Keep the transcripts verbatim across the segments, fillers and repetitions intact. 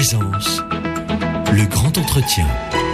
Présence, le grand entretien.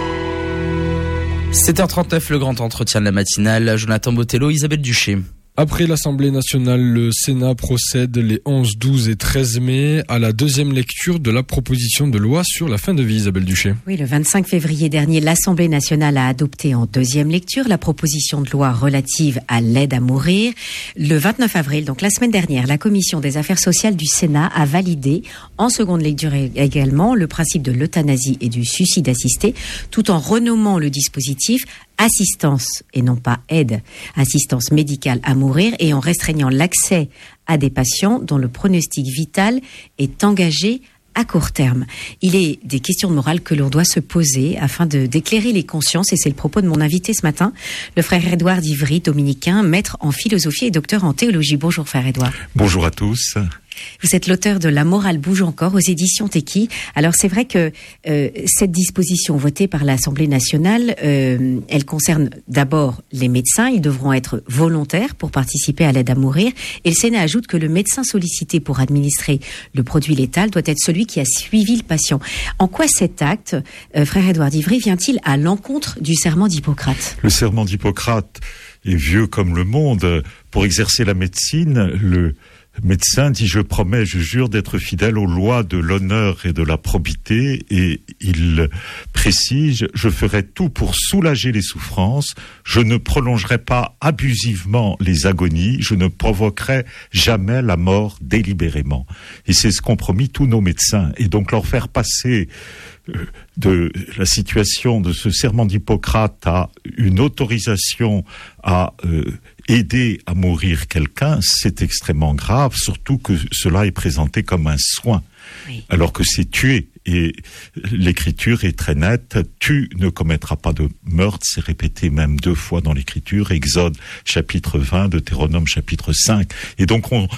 sept heures trente-neuf, le grand entretien de la matinale. Jonathan Botello, Isabelle Duché. Après l'Assemblée nationale, le Sénat procède les onze, douze et treize mai à la deuxième lecture de la proposition de loi sur la fin de vie, Isabelle Duché. Oui, le vingt-cinq février dernier, l'Assemblée nationale a adopté en deuxième lecture la proposition de loi relative à l'aide à mourir. Le vingt-neuf avril, donc la semaine dernière, la Commission des affaires sociales du Sénat a validé en seconde lecture également le principe de l'euthanasie et du suicide assisté, tout en renommant le dispositif assistance et non pas aide, assistance médicale à mourir, et en restreignant l'accès à des patients dont le pronostic vital est engagé à court terme. Il est des questions de morale que l'on doit se poser afin de d'éclairer les consciences, et c'est le propos de mon invité ce matin, le frère Édouard d'Ivry, dominicain, maître en philosophie et docteur en théologie. Bonjour frère Édouard. Bonjour à tous. Vous êtes l'auteur de La morale bouge encore aux éditions Teki. Alors c'est vrai que euh, cette disposition votée par l'Assemblée nationale, euh, elle concerne d'abord les médecins. Ils devront être volontaires pour participer à l'aide à mourir. Et le Sénat ajoute que le médecin sollicité pour administrer le produit létal doit être celui qui a suivi le patient. En quoi cet acte, euh, frère Édouard d'Ivry, vient-il à l'encontre du serment d'Hippocrate ? Le serment d'Hippocrate est vieux comme le monde. Pour exercer la médecine, le médecin dit « Je promets, je jure d'être fidèle aux lois de l'honneur et de la probité » et il précise « Je ferai tout pour soulager les souffrances, je ne prolongerai pas abusivement les agonies, je ne provoquerai jamais la mort délibérément. » Et c'est ce qu'ont promis tous nos médecins. Et donc leur faire passer de la situation de ce serment d'Hippocrate à une autorisation à euh, aider à mourir quelqu'un, c'est extrêmement grave, surtout que cela est présenté comme un soin, oui. Alors que c'est tuer. Et l'écriture est très nette, tu ne commettras pas de meurtre, c'est répété même deux fois dans l'écriture, Exode chapitre vingt, Deutéronome chapitre cinq. Et donc on,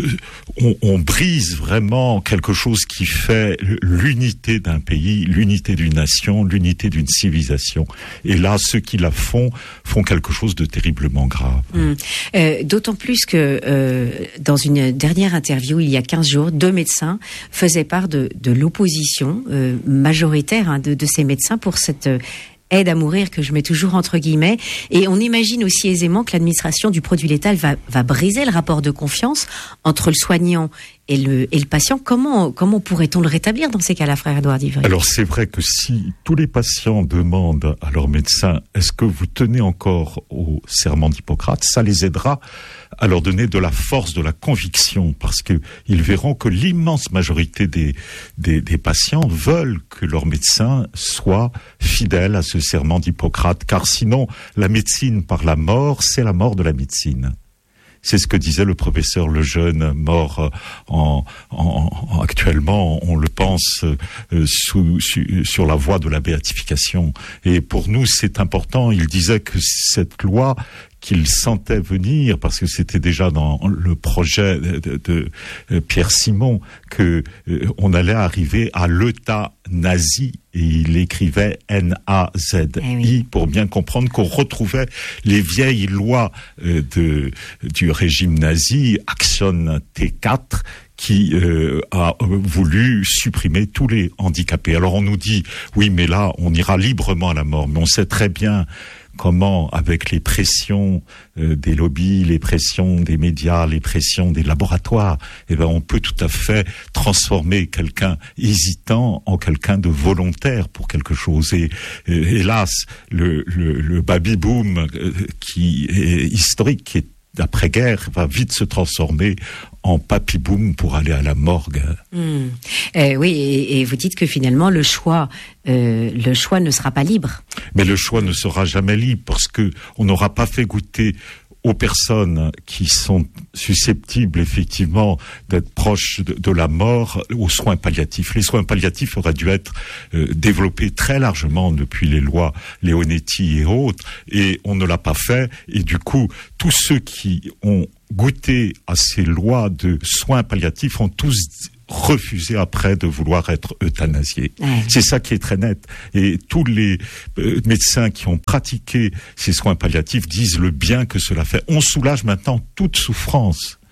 on, on brise vraiment quelque chose qui fait l'unité d'un pays, l'unité d'une nation, l'unité d'une civilisation. Et là, ceux qui la font, font quelque chose de terriblement grave. Mmh. Euh, d'autant plus que euh, dans une dernière interview, il y a quinze jours, deux médecins faisaient part de, de l'opposition Euh, majoritaire hein, de, de ces médecins pour cette euh, aide à mourir que je mets toujours entre guillemets, et on imagine aussi aisément que l'administration du produit létal va, va briser le rapport de confiance entre le soignant et le, et le patient. Comment, comment pourrait-on le rétablir dans ces cas-là, frère Édouard d'Ivry ? Alors c'est vrai que si tous les patients demandent à leur médecin « Est-ce que vous tenez encore au serment d'Hippocrate ?», ça les aidera à leur donner de la force, de la conviction, parce que ils verront que l'immense majorité des, des, des patients veulent que leur médecin soit fidèle à ce serment d'Hippocrate, car sinon la médecine par la mort, c'est la mort de la médecine. C'est ce que disait le professeur Lejeune, mort en, en, en actuellement, on le pense, euh, sous, su, sur la voie de la béatification. Et pour nous, c'est important. Il disait que cette loi qu'il sentait venir, parce que c'était déjà dans le projet de, de, de Pierre Simon, que euh, on allait arriver à l'euthanasie, et il écrivait N A Z I, eh oui. Pour bien comprendre qu'on retrouvait les vieilles lois euh, de, du régime nazi, Action T quatre, qui euh, a voulu supprimer tous les handicapés. Alors on nous dit, oui, mais là, on ira librement à la mort, mais on sait très bien comment, avec les pressions euh, des lobbies, les pressions des médias, les pressions des laboratoires, eh ben, on peut tout à fait transformer quelqu'un hésitant en quelqu'un de volontaire pour quelque chose. Et euh, hélas, le, le, le baby-boom euh, qui est historique, qui est d'après-guerre, va vite se transformer en papy-boom pour aller à la morgue. Mmh. Euh, oui, et, et vous dites que finalement le choix, euh, le choix ne sera pas libre. Mais le choix ne sera jamais libre parce que on n'aura pas fait goûter aux personnes qui sont susceptibles effectivement d'être proches de, de la mort aux soins palliatifs. Les soins palliatifs auraient dû être euh, développés très largement depuis les lois Leonetti et autres, et on ne l'a pas fait. Et du coup, tous ceux qui ont goûté à ces lois de soins palliatifs ont tous refusé après de vouloir être euthanasiés. Ouais. C'est ça qui est très net. Et tous les euh, médecins qui ont pratiqué ces soins palliatifs disent le bien que cela fait. On soulage maintenant toute souffrance.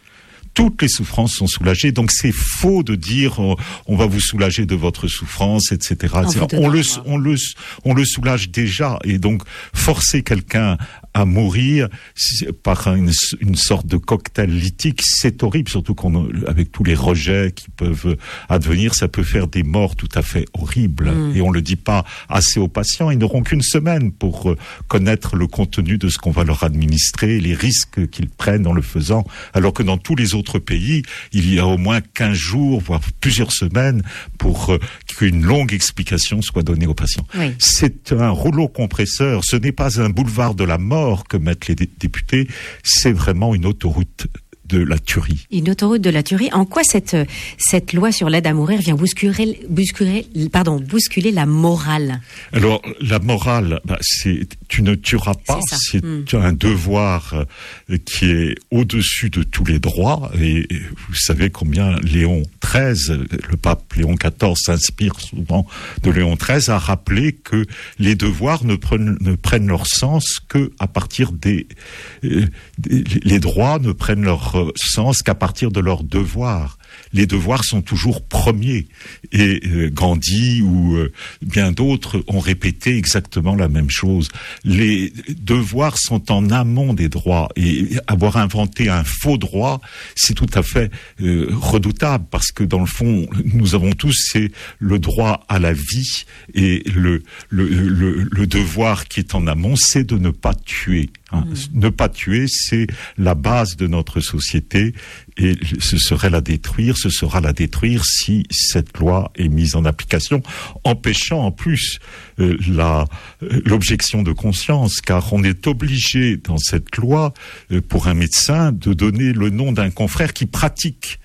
toutes les souffrances sont soulagées. Donc c'est faux de dire on, on va vous soulager de votre souffrance, et cetera. et cetera. On, le, on le, on le soulage déjà. Et donc forcer quelqu'un à mourir par une, une sorte de cocktail lithique, c'est horrible, surtout qu'on, avec tous les rejets qui peuvent advenir, ça peut faire des morts tout à fait horribles. Mmh. Et on le dit pas assez aux patients. Ils n'auront qu'une semaine pour connaître le contenu de ce qu'on va leur administrer, les risques qu'ils prennent en le faisant, alors que dans tous les autres pays, il y a au moins quinze jours, voire plusieurs semaines, pour euh, qu'une longue explication soit donnée aux patients. Oui. C'est un rouleau compresseur, ce n'est pas un boulevard de la mort que mettent les dé- députés, c'est vraiment une autoroute de la tuerie. Une autoroute de la tuerie. En quoi cette cette loi sur l'aide à mourir vient bousculer bousculer pardon bousculer la morale? Alors la morale, bah, c'est tu ne tueras pas, c'est, c'est mmh. un devoir euh, qui est au-dessus de tous les droits. Et, et vous savez combien Léon treize, le pape Léon quatorze s'inspire souvent de Léon treize, a rappelé que les devoirs ne prennent ne prennent leur sens que à partir des, euh, des les droits ne prennent leur sens qu'à partir de leurs devoirs. Les devoirs sont toujours premiers. Et euh, Gandhi ou euh, bien d'autres ont répété exactement la même chose. Les devoirs sont en amont des droits. Et avoir inventé un faux droit, c'est tout à fait euh, redoutable, parce que dans le fond, nous avons tous, c'est le droit à la vie. Et le, le, le, le devoir qui est en amont, c'est de ne pas tuer. Hein. Mmh. Ne pas tuer, c'est la base de notre société, et ce serait la détruire, ce sera la détruire si cette loi est mise en application, empêchant en plus euh, la, euh, l'objection de conscience, car on est obligé dans cette loi, euh, pour un médecin, de donner le nom d'un confrère qui pratique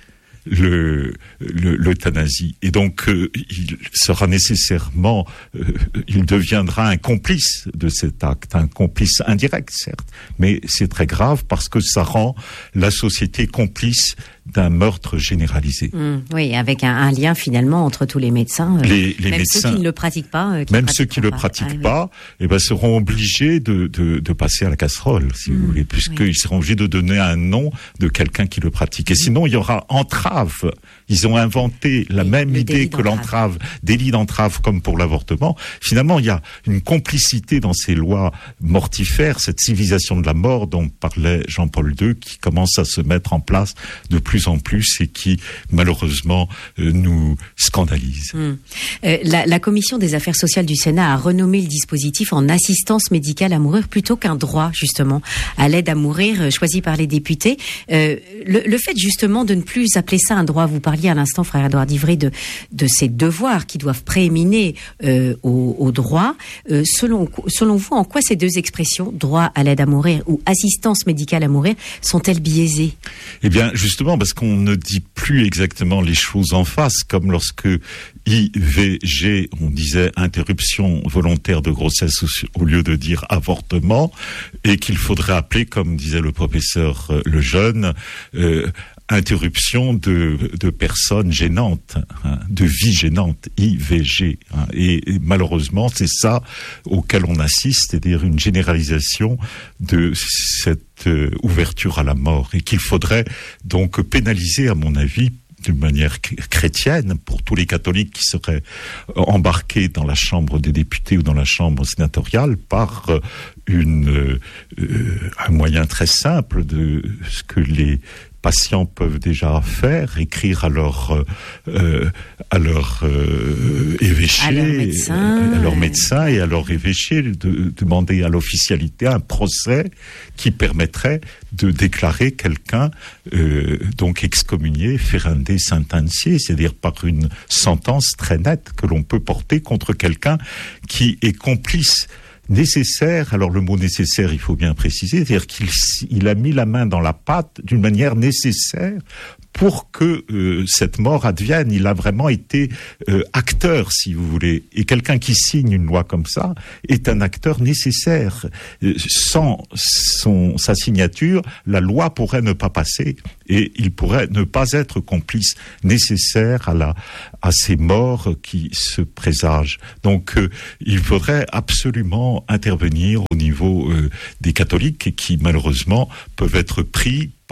Le, le, l'euthanasie. Et donc, euh, il sera nécessairement, euh, il deviendra un complice de cet acte, un complice indirect, certes, mais c'est très grave parce que ça rend la société complice d'un meurtre généralisé. Mmh, oui, avec un, un lien finalement entre tous les médecins, euh, les, les même médecins, ceux qui ne le pratiquent pas, euh, qui même ceux qui ne le pas. pratiquent ah, pas, oui. eh ben seront obligés de, de, de passer à la casserole, si mmh, vous voulez, puisqu'ils oui. seront obligés de donner un nom de quelqu'un qui le pratique. Et mmh. sinon, il y aura entrave. Ils ont inventé la oui, même idée que l'entrave, délit d'entrave comme pour l'avortement. Finalement, il y a une complicité dans ces lois mortifères, cette civilisation de la mort dont parlait Jean-Paul deux, qui commence à se mettre en place de plus en plus et qui, malheureusement, euh, nous scandalise. Hum. Euh, la, la Commission des affaires sociales du Sénat a renommé le dispositif en assistance médicale à mourir plutôt qu'un droit, justement, à l'aide à mourir euh, choisi par les députés. Euh, le, le fait, justement, de ne plus appeler ça un droit, vous parliez à l'instant, frère Édouard d'Ivry, de, de ces devoirs qui doivent prééminer euh, au, au droit. Euh, selon, selon vous, en quoi ces deux expressions, droit à l'aide à mourir ou assistance médicale à mourir, sont-elles biaisées? Eh bien, justement, parce qu'on ne dit plus exactement les choses en face, comme lorsque I V G, on disait interruption volontaire de grossesse au lieu de dire avortement, et qu'il faudrait appeler, comme disait le professeur euh, Lejeune, euh, interruption de, de personnes gênantes, hein, de vie gênante, I V G. Hein, et, et malheureusement, c'est ça auquel on assiste, c'est-à-dire une généralisation de cette euh, ouverture à la mort, et qu'il faudrait donc pénaliser, à mon avis, d'une manière chrétienne, pour tous les catholiques qui seraient embarqués dans la Chambre des députés ou dans la Chambre sénatoriale par une, euh, un moyen très simple de ce que les patients peuvent déjà faire, écrire à leur euh, à leur euh, évêché, à leur médecin, à leur médecin et à leur évêché de, de demander à l'officialité un procès qui permettrait de déclarer quelqu'un euh, donc excommunié, ferendé, sentencié, c'est-à-dire par une sentence très nette que l'on peut porter contre quelqu'un qui est complice nécessaire. Alors le mot nécessaire, il faut bien préciser, c'est-à-dire qu'il il a mis la main dans la pâte d'une manière nécessaire pour que euh, cette mort advienne. Il a vraiment été euh, acteur, si vous voulez. Et quelqu'un qui signe une loi comme ça est un acteur nécessaire. Euh, sans son, sa signature, la loi pourrait ne pas passer et il pourrait ne pas être complice nécessaire à la à ces morts qui se présagent. Donc euh, il faudrait absolument intervenir au niveau euh, des catholiques qui malheureusement peuvent être pris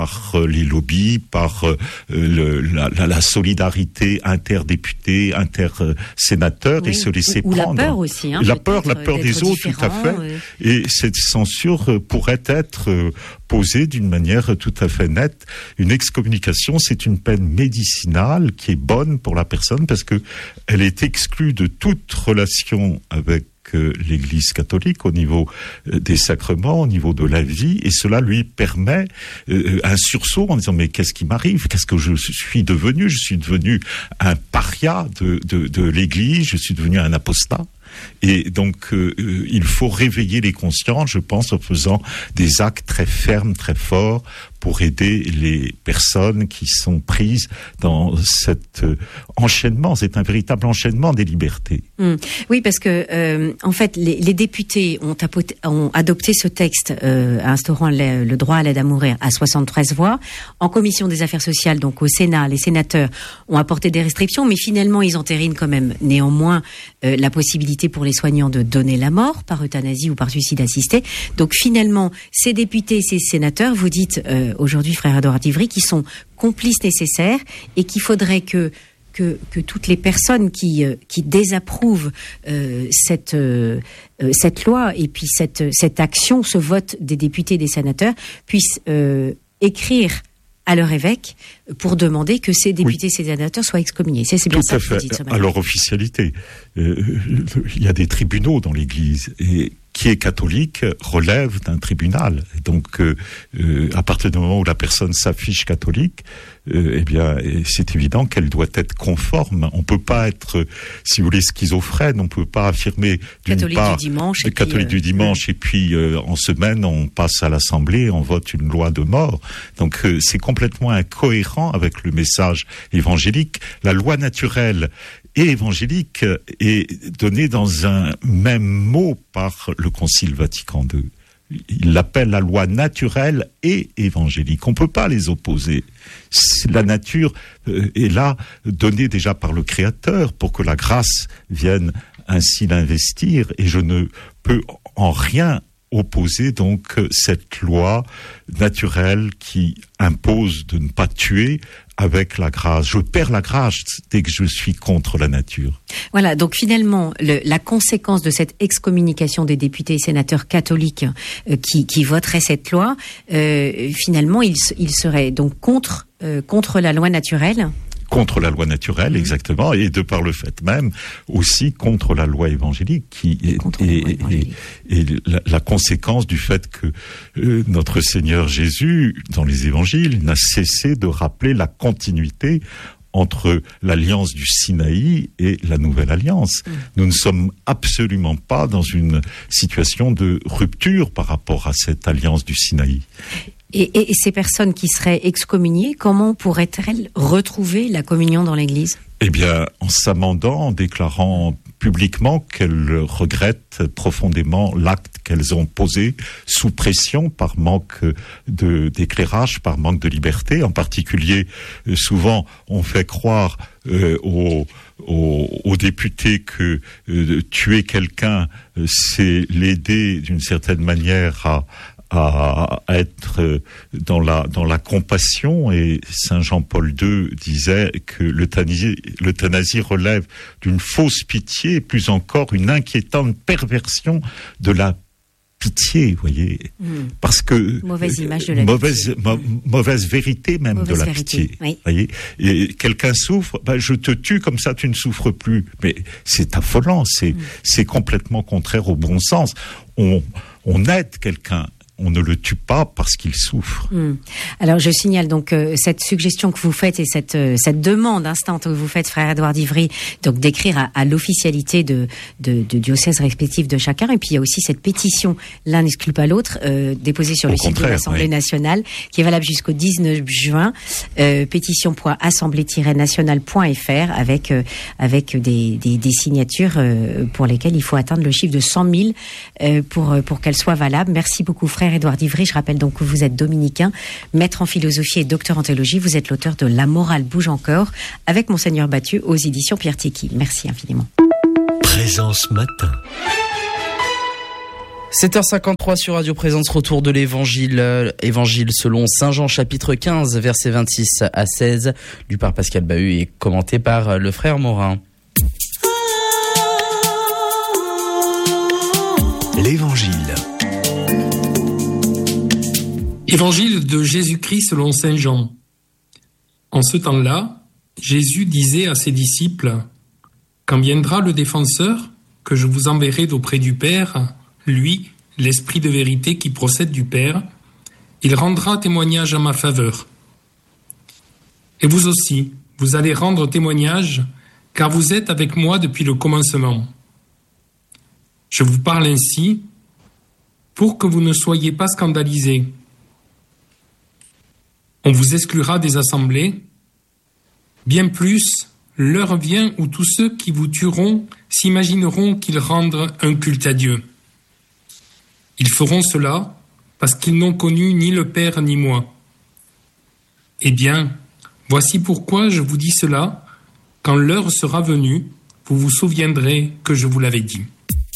par euh, les lobbies, par euh, le, la, la, la solidarité interdéputés, intersénateurs, oui, et se laisser ou, prendre. Ou la peur aussi. Hein, la peur, la peur des autres, tout à fait. Oui. Et cette censure pourrait être euh, posée d'une manière tout à fait nette. Une excommunication, c'est une peine médicinale qui est bonne pour la personne parce que elle est exclue de toute relation avec l'Église catholique au niveau des sacrements, au niveau de la vie, et cela lui permet euh, un sursaut en disant mais qu'est-ce qui m'arrive, qu'est-ce que je suis devenu, je suis devenu un paria de, de, de l'Église, je suis devenu un apostat. Et donc, euh, il faut réveiller les consciences, je pense, en faisant des actes très fermes, très forts, pour aider les personnes qui sont prises dans cet euh, enchaînement. C'est un véritable enchaînement des libertés. Mmh. Oui, parce que euh, en fait, les, les députés ont, apoté, ont adopté ce texte euh, instaurant le, le droit à l'aide à mourir à soixante-treize voix. En commission des affaires sociales, donc au Sénat, les sénateurs ont apporté des restrictions, mais finalement, ils entérinent quand même néanmoins euh, la possibilité pour les soignants de donner la mort par euthanasie ou par suicide assisté. Donc finalement, ces députés, ces sénateurs, vous dites euh, aujourd'hui, frère Édouard d'Ivry, qui sont complices nécessaires et qu'il faudrait que que, que toutes les personnes qui euh, qui désapprouvent euh, cette euh, cette loi et puis cette cette action, ce vote des députés et des sénateurs puissent euh, écrire à leur évêque pour demander que ces députés, oui. ces sénateurs soient excommuniés. C'est, c'est bien Tout ça à que fait. vous dites ce matin. À leur officialité. Euh, il y a des tribunaux dans l'Église et qui est catholique relève d'un tribunal. Donc, euh, euh, à partir du moment où la personne s'affiche catholique, euh, eh bien, c'est évident qu'elle doit être conforme. On peut pas être, si vous voulez, schizophrène. On peut pas affirmer d'une catholique part du dimanche, et catholique puis, euh, du dimanche, et puis euh, en semaine on passe à l'Assemblée, on vote une loi de mort. Donc, euh, c'est complètement incohérent avec le message évangélique. La loi naturelle et évangélique est donnée dans un même mot par le Concile Vatican deux. Il l'appelle la loi naturelle et évangélique. On ne peut pas les opposer. La nature est là, donnée déjà par le Créateur, pour que la grâce vienne ainsi l'investir, et je ne peux en rien opposer donc cette loi naturelle qui impose de ne pas tuer avec la grâce. Je perds la grâce dès que je suis contre la nature. Voilà, donc finalement, le, la conséquence de cette excommunication des députés et sénateurs catholiques euh, qui, qui voteraient cette loi, euh, finalement, ils il seraient donc contre, euh, contre la loi naturelle. Contre la loi naturelle, mmh. exactement, et de par le fait même aussi contre la loi évangélique, qui est, est, est, est la, la conséquence du fait que euh, notre Seigneur Jésus, dans les évangiles, n'a cessé de rappeler la continuité entre l'alliance du Sinaï et la nouvelle alliance. Mmh. Nous ne sommes absolument pas dans une situation de rupture par rapport à cette alliance du Sinaï. Et, et, et ces personnes qui seraient excommuniées, comment pourraient-elles retrouver la communion dans l'Église ? Eh bien, en s'amendant, en déclarant publiquement qu'elles regrettent profondément l'acte qu'elles ont posé sous pression par manque de, d'éclairage, par manque de liberté. En particulier, souvent, on fait croire euh, aux, aux, aux députés que euh, tuer quelqu'un, c'est l'aider d'une certaine manière à à être dans la dans la compassion, et Saint Jean-Paul deux disait que l'euthanasie, l'euthanasie relève d'une fausse pitié, plus encore une inquiétante perversion de la pitié, vous voyez, mmh. parce que mauvaise image de la mauvaise ma, mauvaise vérité même mauvaise de la vérité, pitié, oui. voyez, et quelqu'un souffre, ben je te tue comme ça tu ne souffres plus, mais c'est affolant, c'est mmh. c'est complètement contraire au bon sens. On on aide quelqu'un. On ne le tue pas parce qu'il souffre. Mmh. Alors, je signale donc euh, cette suggestion que vous faites et cette euh, cette demande instante que vous faites, frère Édouard d'Ivry, donc d'écrire à, à l'officialité de, de de diocèses respectifs de chacun. Et puis il y a aussi cette pétition, l'un n'exclut pas l'autre, euh, déposée sur Au le site de l'Assemblée oui. nationale, qui est valable jusqu'au dix-neuf juin. Euh, pétition point assemblée tiret nationale point f r avec euh, avec des, des des signatures euh, pour lesquelles il faut atteindre le chiffre de cent mille euh, pour pour qu'elles soient valables. Merci beaucoup, frère Édouard d'Ivry. Je rappelle donc que vous êtes dominicain, maître en philosophie et docteur en théologie. Vous êtes l'auteur de La morale bouge encore avec Monseigneur Bathieu aux éditions Pierre Théky. Merci infiniment. Présence matin. sept heures cinquante-trois sur Radio Présence, retour de l'évangile, euh, évangile selon Saint Jean chapitre quinze, versets vingt-six à seize, lu par Pascal Bahut et commenté par euh, le frère Morin. L'évangile. Évangile de Jésus-Christ selon Saint Jean. En ce temps-là, Jésus disait à ses disciples : « Quand viendra le défenseur, que je vous enverrai d'auprès du Père, lui, l'Esprit de vérité qui procède du Père, il rendra témoignage en ma faveur. Et vous aussi, vous allez rendre témoignage, car vous êtes avec moi depuis le commencement. Je vous parle ainsi pour que vous ne soyez pas scandalisés. On vous exclura des assemblées. Bien plus, l'heure vient où tous ceux qui vous tueront s'imagineront qu'ils rendent un culte à Dieu. Ils feront cela parce qu'ils n'ont connu ni le Père ni moi. Eh bien, voici pourquoi je vous dis cela. Quand l'heure sera venue, vous vous souviendrez que je vous l'avais dit. »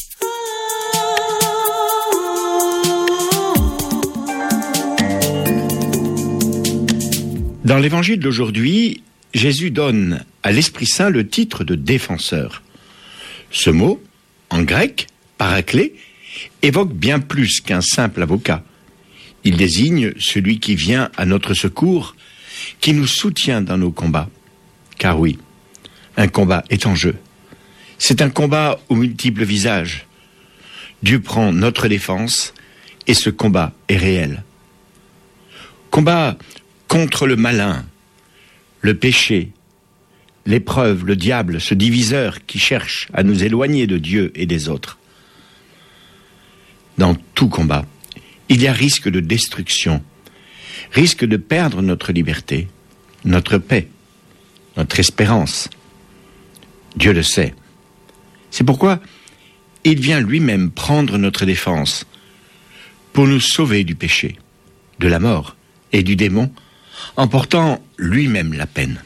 Dans l'évangile d'aujourd'hui, Jésus donne à l'Esprit Saint le titre de défenseur. Ce mot, en grec, paraclé, évoque bien plus qu'un simple avocat. Il désigne celui qui vient à notre secours, qui nous soutient dans nos combats. Car oui, un combat est en jeu. C'est un combat aux multiples visages. Dieu prend notre défense et ce combat est réel. Combat contre le malin, le péché, l'épreuve, le diable, ce diviseur qui cherche à nous éloigner de Dieu et des autres. Dans tout combat, il y a risque de destruction, risque de perdre notre liberté, notre paix, notre espérance. Dieu le sait. C'est pourquoi il vient lui-même prendre notre défense pour nous sauver du péché, de la mort et du démon, en portant lui-même la peine.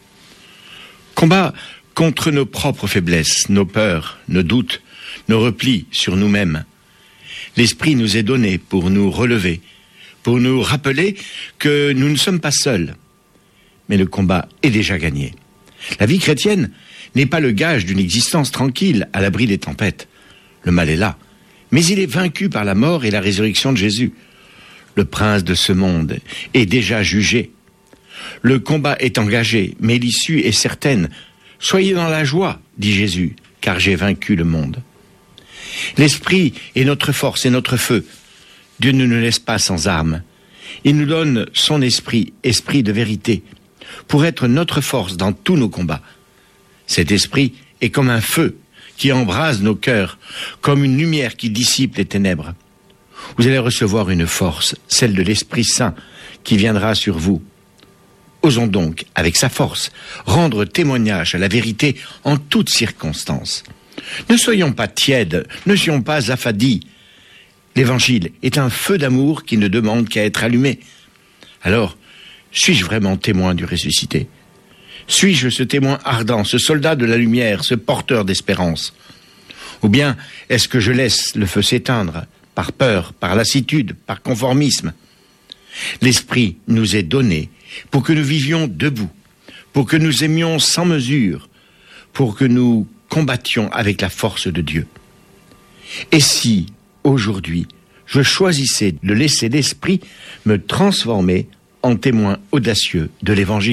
Combat contre nos propres faiblesses, nos peurs, nos doutes, nos replis sur nous-mêmes. L'Esprit nous est donné pour nous relever, pour nous rappeler que nous ne sommes pas seuls. Mais le combat est déjà gagné. La vie chrétienne n'est pas le gage d'une existence tranquille à l'abri des tempêtes. Le mal est là, mais il est vaincu par la mort et la résurrection de Jésus. Le prince de ce monde est déjà jugé. Le combat est engagé, mais l'issue est certaine. Soyez dans la joie, dit Jésus, car j'ai vaincu le monde. L'Esprit est notre force et notre feu. Dieu ne nous laisse pas sans armes. Il nous donne son esprit, esprit de vérité, pour être notre force dans tous nos combats. Cet esprit est comme un feu qui embrase nos cœurs, comme une lumière qui dissipe les ténèbres. Vous allez recevoir une force, celle de l'Esprit Saint, qui viendra sur vous. Osons donc, avec sa force, rendre témoignage à la vérité en toutes circonstances. Ne soyons pas tièdes, ne soyons pas affadis. L'Évangile est un feu d'amour qui ne demande qu'à être allumé. Alors, suis-je vraiment témoin du ressuscité ? Suis-je ce témoin ardent, ce soldat de la lumière, ce porteur d'espérance ? Ou bien est-ce que je laisse le feu s'éteindre par peur, par lassitude, par conformisme ? L'Esprit nous est donné pour que nous vivions debout, pour que nous aimions sans mesure, pour que nous combattions avec la force de Dieu. Et si, aujourd'hui, je choisissais de laisser l'Esprit me transformer en témoin audacieux de l'Évangile ?